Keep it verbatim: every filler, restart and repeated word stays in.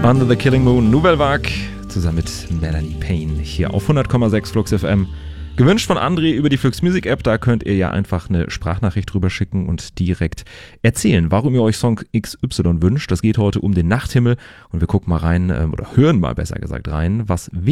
Under the Killing Moon, Nouvelle Vague, zusammen mit Melanie Payne hier auf hundert Komma sechs Flux F M. Gewünscht von André über die Flux Music App, da könnt ihr ja einfach eine Sprachnachricht drüber schicken und direkt erzählen, warum ihr euch Song X Y wünscht. Das geht heute um den Nachthimmel und wir gucken mal rein, oder hören mal besser gesagt rein, was